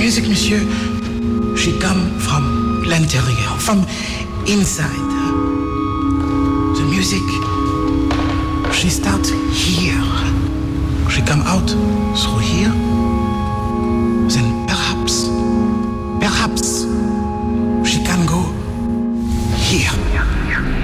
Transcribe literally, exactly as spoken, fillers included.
music, monsieur, she come from l'intérieur, from inside. The music, she start here. She come out